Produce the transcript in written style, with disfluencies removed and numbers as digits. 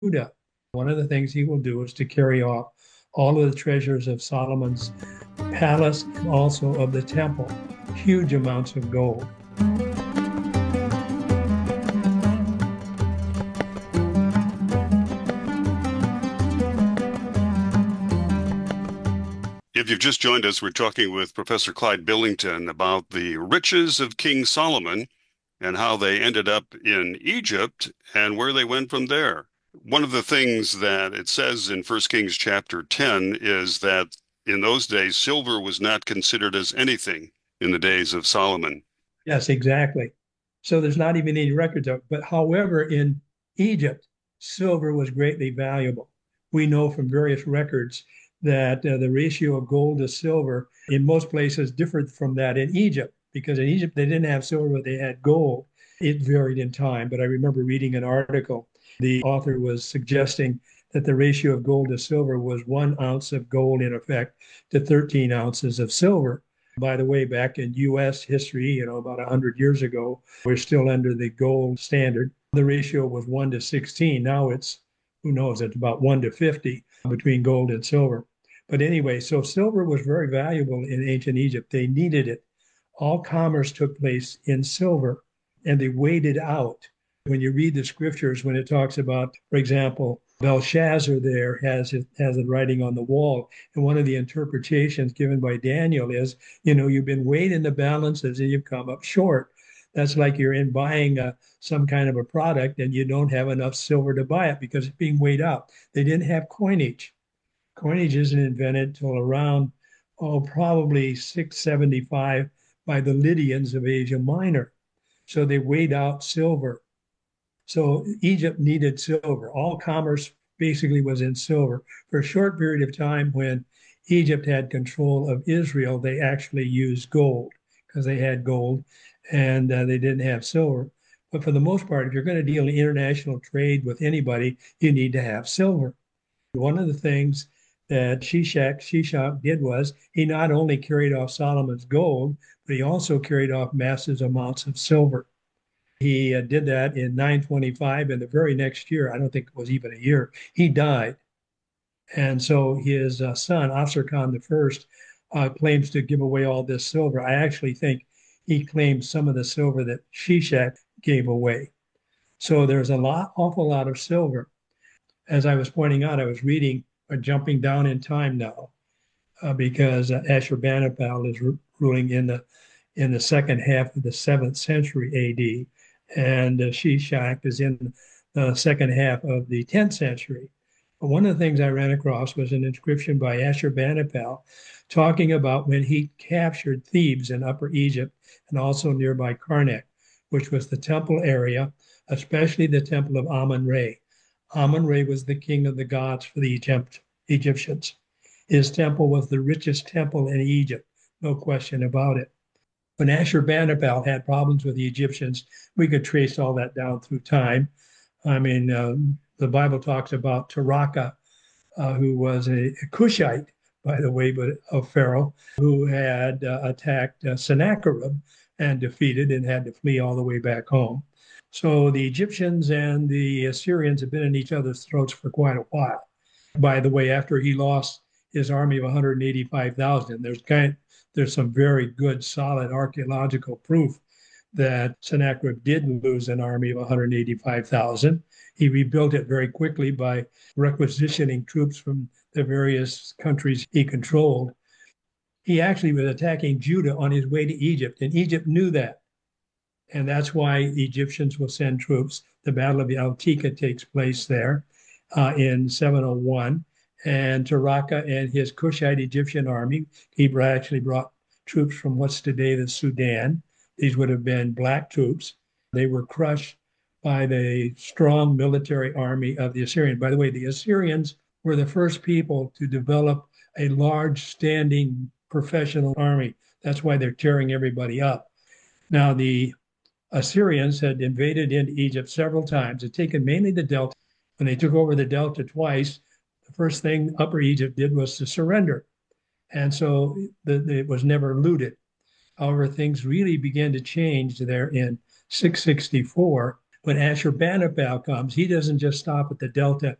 Judah. One of the things he will do is to carry off all of the treasures of Solomon's palace and also of the temple, huge amounts of gold. If you've just joined us, we're talking with Professor Clyde Billington about the riches of King Solomon and how they ended up in Egypt and where they went from there. One of the things that it says in First Kings chapter 10 is that in those days, silver was not considered as anything in the days of Solomon. Yes, exactly. So there's not even any records of it. But however, in Egypt, silver was greatly valuable. We know from various records that the ratio of gold to silver in most places differed from that in Egypt, because in Egypt they didn't have silver, but they had gold. It varied in time, but I remember reading an article. The author was suggesting that the ratio of gold to silver was 1 ounce of gold in effect to 13 ounces of silver. By the way, back in US history, about 100 years ago, we're still under the gold standard. The ratio was 1 to 16. Now it's, who knows, it's about 1 to 50 between gold and silver. But anyway, so silver was very valuable in ancient Egypt. They needed it. All commerce took place in silver and they weighed it out. When you read the scriptures, when it talks about, for example, Belshazzar there has it writing on the wall. And one of the interpretations given by Daniel is, you've been weighed in the balances and you've come up short. That's like you're in buying some kind of a product and you don't have enough silver to buy it because it's being weighed out. They didn't have coinage. Coinage isn't invented until around, probably 675 by the Lydians of Asia Minor. So they weighed out silver. So Egypt needed silver. All commerce basically was in silver. For a short period of time, when Egypt had control of Israel, they actually used gold because they had gold and they didn't have silver. But for the most part, if you're going to deal in international trade with anybody, you need to have silver. One of the things that Shishak did was he not only carried off Solomon's gold, but he also carried off massive amounts of silver. He did that in 925, and the very next year, I don't think it was even a year, he died. And so his son, Afsar Khan I, claims to give away all this silver. I actually think he claims some of the silver that Shishak gave away. So there's awful lot of silver. As I was pointing out, I was reading or jumping down in time now because Ashurbanipal is ruling in the second half of the 7th century AD, and Shishak is in the second half of the 10th century. But one of the things I ran across was an inscription by Ashurbanipal talking about when he captured Thebes in Upper Egypt and also nearby Karnak, which was the temple area, especially the temple of Amun-Re. Amun-Re was the king of the gods for the Egyptians. His temple was the richest temple in Egypt, no question about it. When Ashurbanipal had problems with the Egyptians, we could trace all that down through time. I mean, the Bible talks about Taraka, who was a Cushite, by the way, but of Pharaoh, who had attacked Sennacherib and defeated and had to flee all the way back home. So the Egyptians and the Assyrians have been in each other's throats for quite a while. By the way, after he lost his army of 185,000, there's some very good, solid archaeological proof that Sennacherib did lose an army of 185,000. He rebuilt it very quickly by requisitioning troops from the various countries he controlled. He actually was attacking Judah on his way to Egypt, and Egypt knew that. And that's why the Egyptians will send troops. The Battle of Al-Tika takes place there in 701. And Taraka and his Kushite Egyptian army, he actually brought troops from what's today the Sudan. These would have been black troops. They were crushed by the strong military army of the Assyrians. By the way, the Assyrians were the first people to develop a large standing professional army. That's why they're tearing everybody up. Now, the Assyrians had invaded into Egypt several times, had taken mainly the Delta. When they took over the Delta twice, the first thing Upper Egypt did was to surrender. And so it was never looted. However, things really began to change there in 664 When Ashurbanipal comes, he doesn't just stop at the delta